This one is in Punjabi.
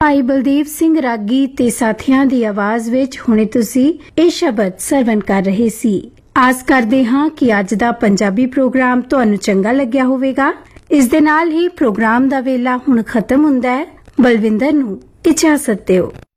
ਭਾਈ ਬਲਦੇਵ ਸਿੰਘ ਰਾਗੀ ਤੇ ਸਾਥੀਆਂ ਦੀ ਆਵਾਜ਼ ਵਿੱਚ ਹੁਣੇ ਤੁਸੀਂ ਇਹ ਸ਼ਬਦ ਸਰਵਣ ਕਰ ਰਹੇ ਸੀ। ਆਸ ਕਰਦੇ ਹਾਂ ਕਿ ਅੱਜ ਦਾ ਪੰਜਾਬੀ ਪ੍ਰੋਗਰਾਮ ਤੁਹਾਨੂੰ ਚੰਗਾ ਲੱਗਿਆ ਹੋਵੇਗਾ। ਇਸ ਦੇ ਨਾਲ ਹੀ ਪ੍ਰੋਗਰਾਮ ਦਾ ਵੇਲਾ ਹੁਣ ਖਤਮ ਹੁੰਦਾ ਹੈ। ਬਲਵਿੰਦਰ ਨੂੰ ਇਜਾਜ਼ਤ ਦਿਓ।